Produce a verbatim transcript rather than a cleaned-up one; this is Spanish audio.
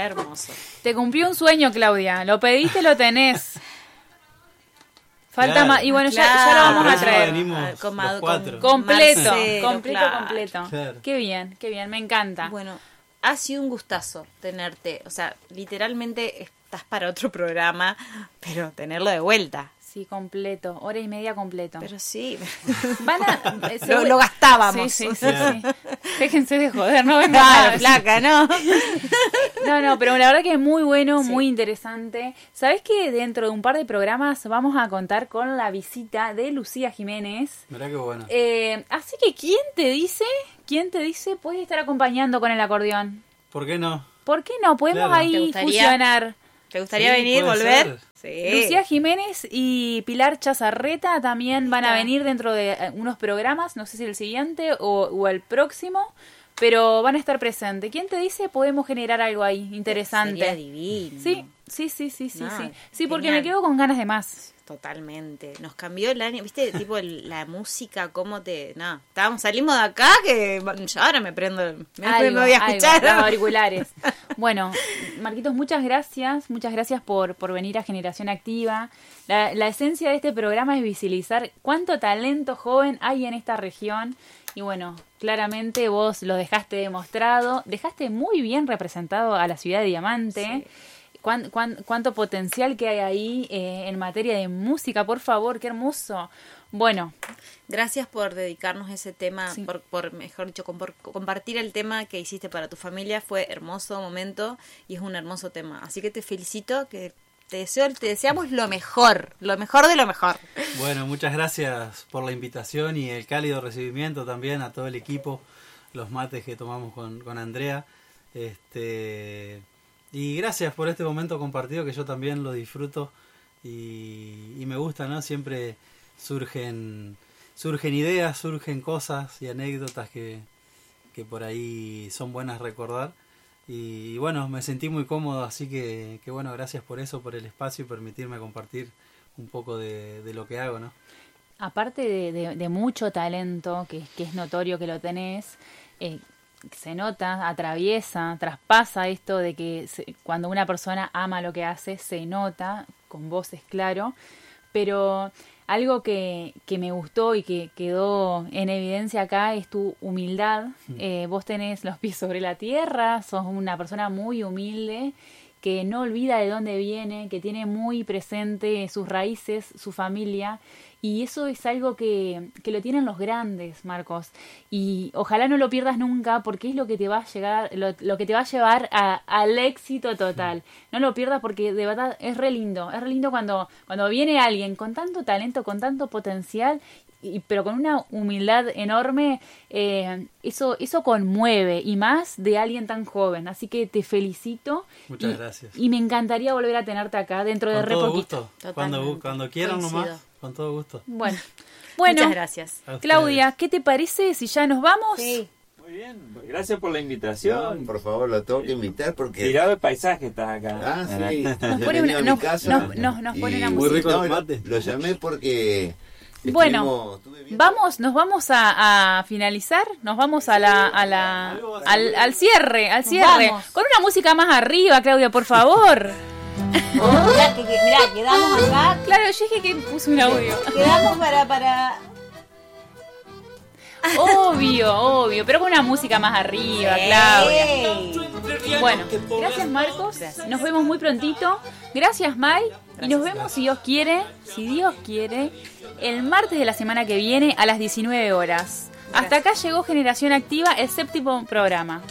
Hermoso. Te cumplió un sueño, Claudia. Lo pediste, lo tenés. Falta Claro. más. Y bueno, ya, Claro. ya lo vamos La a próxima traer. venimos Con- los cuatro. Completo, Marcelo, completo, claro. completo. Claro. Qué bien, qué bien, me encanta. Bueno, ha sido un gustazo tenerte. O sea, literalmente estás para otro programa, pero tenerlo de vuelta. Sí, completo. Hora y media completo. Pero sí. Van a, eh, Lo, seguro- lo gastábamos. Sí, sí, sí, Claro. sí. Déjense de joder, no vengan Claro, más. flaca, ¿no? No, no, pero la verdad que es muy bueno, Sí. muy interesante. ¿Sabés que dentro de un par de programas vamos a contar con la visita de Lucía Jiménez? Mirá qué bueno. Eh, así que, ¿quién te dice? ¿Quién te dice? Puedes estar acompañando con el acordeón. ¿Por qué no? ¿Por qué no? Podemos Claro. ¿Te ahí gustaría? fusionar. ¿Te gustaría Sí, venir, puede volver? ser. Sí. Lucía Jiménez y Pilar Chazarreta también van a Mira. venir dentro de eh, unos programas, no sé si el siguiente o, o el próximo, pero van a estar presentes. ¿Quién te dice? Podemos generar algo ahí interesante. Sería divino. Sí, sí, sí, sí, sí, No, sí. Sí, porque genial. me quedo con ganas de más. Totalmente. Nos cambió el año, ¿viste? Tipo el- la música, cómo te... No, estábamos, salimos de acá que yo ahora me prendo, me, Algo, me voy a algo, escuchar. los auriculares. Bueno, Marquitos, muchas gracias. Muchas gracias por, por venir a Generación Activa. La, la esencia de este programa es visibilizar cuánto talento joven hay en esta región. Y bueno, claramente vos lo dejaste demostrado. Dejaste muy bien representado a la ciudad de Diamante. Sí. Cuán- cuán- cuánto potencial que hay ahí eh, en materia de música, por favor, qué hermoso. Bueno, Gracias por dedicarnos ese tema, Sí. por, por mejor dicho, compor- compartir el tema que hiciste para tu familia. Fue hermoso momento y es un hermoso tema. Así que te felicito, que te deseo, te deseamos lo mejor, lo mejor de lo mejor. Bueno, muchas gracias por la invitación y el cálido recibimiento también a todo el equipo, los mates que tomamos con, con Andrea. Este, y gracias por este momento compartido que yo también lo disfruto y, y me gusta, ¿no? Siempre surgen, surgen ideas, surgen cosas y anécdotas que, que por ahí son buenas recordar. Y bueno, me sentí muy cómodo, así que, que bueno, gracias por eso, por el espacio y permitirme compartir un poco de, de lo que hago, ¿no? aparte de, de- de mucho talento, que, que es notorio que lo tenés, eh, se nota, atraviesa, traspasa esto de que se- cuando una persona ama lo que hace, se nota, con vos es claro, pero algo que, que me gustó y que quedó en evidencia acá es tu humildad. Eh, vos tenés los pies sobre la tierra, sos una persona muy humilde, que no olvida de dónde viene, que tiene muy presente sus raíces, su familia, y eso es algo que, que lo tienen los grandes, Marcos, y ojalá no lo pierdas nunca porque es lo que te va a llegar, lo, lo que te va a llevar a- al éxito total. No lo pierdas porque de verdad es re lindo, es re lindo cuando, cuando viene alguien con tanto talento, con tanto potencial, y, pero con una humildad enorme, eh, eso, eso conmueve, y más de alguien tan joven. Así que te felicito. Muchas y, gracias. Y me encantaría volver a tenerte acá dentro de Con re todo poquito. gusto. Cuando, Totalmente. cuando quieran Coincido. nomás, con todo gusto. Bueno, bueno, Muchas gracias. A ustedes. Claudia, ¿qué te parece si ya nos vamos? Sí. Muy bien, gracias por la invitación. Por favor, lo tengo que invitar porque... Tirado de paisaje estás acá. Ah, sí. Nos He pone venido una- a mi nos- casa nos- nos- nos pone y- una Muy rico No, los lo- mates. Lo llamé porque... Bueno, estuvimos- estuve viendo- Vamos, nos vamos a, a finalizar, nos vamos a la, a la, al, al cierre, al cierre, vamos. con una música más arriba, Claudia, por favor. Mirá, que, que- mirá, quedamos acá, Claro, yo dije que puse un audio. quedamos para, para... Obvio, obvio, pero con una música más arriba, Claudia. Ey. Bueno, gracias Marcos, nos vemos muy prontito. Gracias Mai, y nos vemos si Dios quiere, si Dios quiere, el martes de la semana que viene a las diecinueve horas. Hasta acá llegó Generación Activa, el séptimo programa.